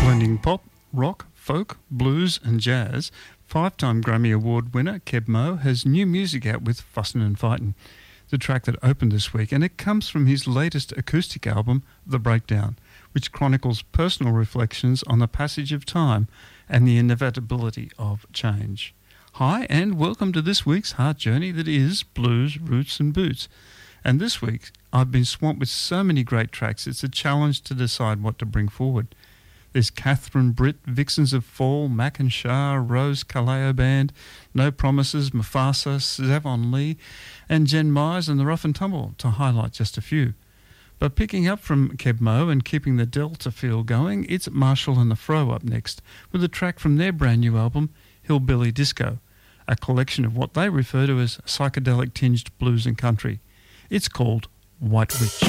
Blending pop, rock, folk, blues and jazz, 5-time Grammy Award winner Keb Mo has new music out with Fussin' and Fightin', the track that opened this week, and it comes from his latest acoustic album, The Breakdown, which chronicles personal reflections on the passage of time and the inevitability of change. Hi and welcome to this week's Heart Journey that is Blues, Roots and Boots. And this week I've been swamped with so many great tracks, it's a challenge to decide what to bring forward. There's Catherine Britt, Vixens of Fall, Mac and Shah, Rose Kaleo Band, No Promises, Mufasa, Zavon Lee, and Jen Myers and the Rough and Tumble, to highlight just a few. But picking up from Keb Mo and keeping the Delta feel going, it's Marshall and the Fro up next, with a track from their brand new album, Hillbilly Disco, a collection of what they refer to as psychedelic-tinged blues and country. It's called White Witch.